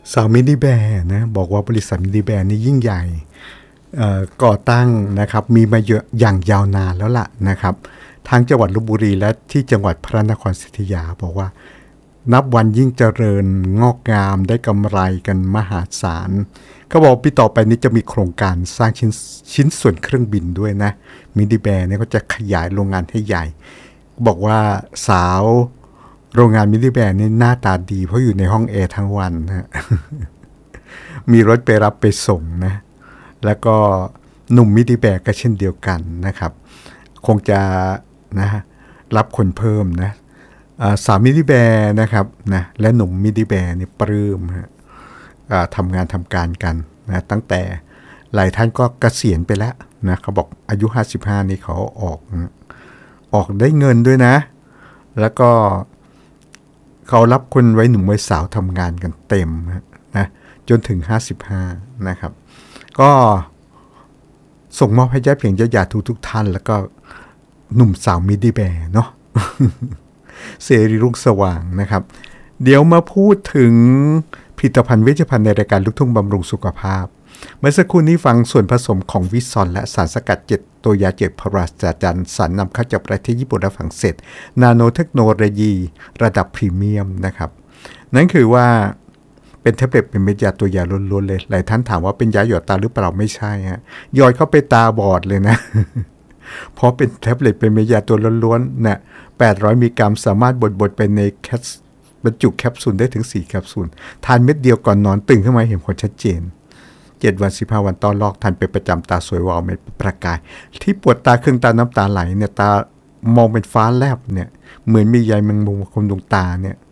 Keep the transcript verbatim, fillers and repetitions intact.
สาวมินิแบร์นะบอกว่าบริษัทมินิแบร์นี่ยิ่งใหญ่ก่อตั้งนะครับมีมาเยอะอย่างยาวนานแล้วล่ะนะครับทั้งจังหวัดลพบุรีและที่จังหวัดพระนครศรีอยุธยาบอกว่านับวันยิ่งเจริญงอกงามได้กำไรกันมหาศาลเขาบอกปีต่อไปนี้จะมีโครงการสร้างชิ้นชิ้นส่วนเครื่องบินด้วยนะมินิแบร์เนี่ยก็จะขยายโรงงานให้ใหญ่บอกว่าสาวโรงงานมินิแบร์นี่หน้าตาดีเพราะอยู่ในห้องแอร์ทั้งวันนะ มีรถไปรับไปส่งนะแล้วก็หนุ่มมินิแบร์ก็เช่นเดียวกันนะครับคงจะนะรับคนเพิ่มนะสาวมินิแบร์นะครับนะและหนุ่มมินิแบร์นี่ปลื้มฮะทำงานทำการกันนะตั้งแต่หลายท่านก็เกษียณไปแล้วนะเขาบอกอายุห้าสิบห้านี่เขาออกนะออกได้เงินด้วยนะแล้วก็เขารับคนไว้หนุ่มไว้สาวทำงานกันเต็มนะจนถึงห้าสิบห้านะครับก็ส่งมอบให้ญาติเพียงญาติญาติทุกทุกท่านแล้วก็หนุ่มสาวมินิแบร์เนาะ เสรีรุ่งสว่างนะครับเดี๋ยวมาพูดถึงผลิตภัณฑ์เวชภัณฑ์ในรายการลูกทุ่งบำรุงสุขภาพเมื่อสักครู่นี้ฟังส่วนผสมของวิซอนและสารสกัดเจ็ดตัวยาเจ็ดพาราสตาจันสารนำเข้าจากประเทศญี่ปุ่นและฝรั่งเศสนาโนเทคโนโลยีระดับพรีเมียมนะครับนั่นคือว่าเป็นแท็บเล็ตเป็นเม็ดยาตัวยาล้วนๆเลยหลายท่านถามว่าเป็นยาหยอดตาหรือเปล่าไม่ใช่ฮะหยอดเข้าไปตาบอดเลยนะ เพราะเป็นแท็บเล็ตเป็นเม็ดยาตัวล้วนๆเนี่ยแปดร้อยมิลลิกรัมสามารถบดๆไปในแคปบรรจุแคปซูลได้ถึงสี่แคปซูลทานเม็ดเดียวก่อนนอนตื่นขึ้นมาเห็นผลชัดเจนเจ็ดวันสิบห้าวันตอนลอกทานเป็นประจำตาสวยวาวเม็ดประกายที่ปวดตาเครื่องตาน้ำตาไหลเนี่ยตามองเป็นฟ้าแลบเนี่ยเหมือนมีใยแมงมุมคุมดวงตาเนี่ย